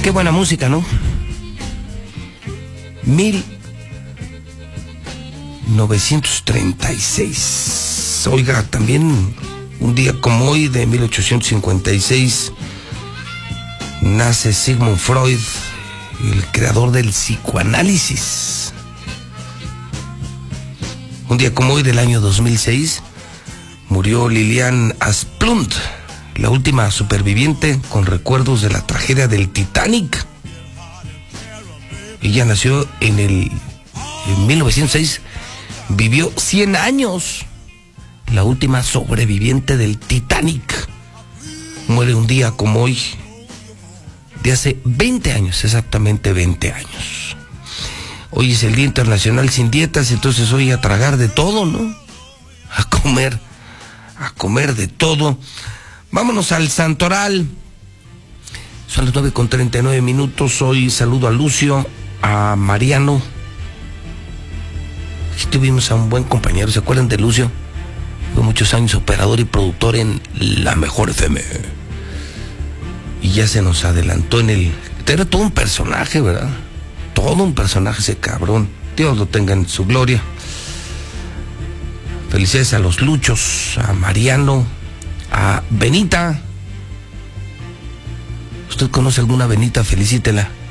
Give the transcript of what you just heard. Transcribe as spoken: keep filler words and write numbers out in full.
Qué buena música, ¿no? mil novecientos treinta y seis. Oiga, también un día como hoy de mil ochocientos cincuenta y seis nace Sigmund Freud, el creador del psicoanálisis. Un día como hoy del año dos mil seis murió Liliane Asplund, la última superviviente con recuerdos de la tragedia del Titanic. Ella nació en el en mil novecientos seis, vivió cien años, la última sobreviviente del Titanic. Muere un día como hoy, de hace veinte años, exactamente veinte años. Hoy es el Día Internacional Sin Dietas, entonces hoy a tragar de todo, ¿no? A comer, a comer de todo. Vámonos al Santoral. Son las nueve con treinta y nueve minutos. Hoy saludo a Lucio, a Mariano. Aquí tuvimos a un buen compañero, ¿se acuerdan de Lucio? Fue muchos años operador y productor en La Mejor F M. Y ya se nos adelantó en el... Era todo un personaje, ¿verdad? Todo un personaje ese cabrón. Dios lo tenga en su gloria. Felicidades a los Luchos, a Mariano, a Benita. ¿Usted conoce alguna Benita? Felicítela.